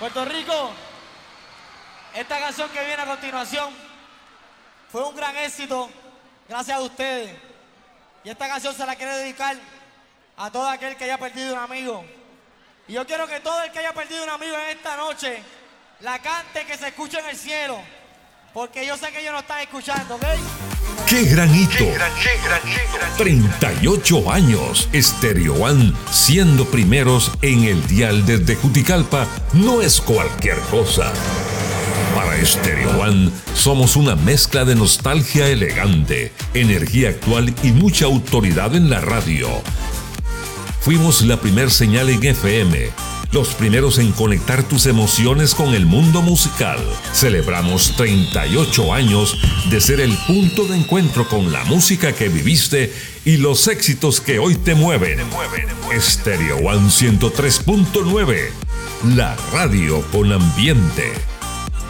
Puerto Rico, esta canción que viene a continuación fue un gran éxito gracias a ustedes. Y esta canción se la quiero dedicar a todo aquel que haya perdido un amigo. Y yo quiero que todo el que haya perdido un amigo en esta noche la cante, que se escuche en el cielo, porque yo sé que ellos no están escuchando, ¿ok? ¡Qué gran hito! 38 años. Stereo One siendo primeros en el dial desde Juticalpa no es cualquier cosa. Para Stereo One somos una mezcla de nostalgia elegante, energía actual y mucha autoridad en la radio. Fuimos la primer señal en FM, los primeros en conectar tus emociones con el mundo musical. Celebramos 38 años de ser el punto de encuentro con la música que viviste y los éxitos que hoy te mueven. Stereo One 103.9, la radio con ambiente.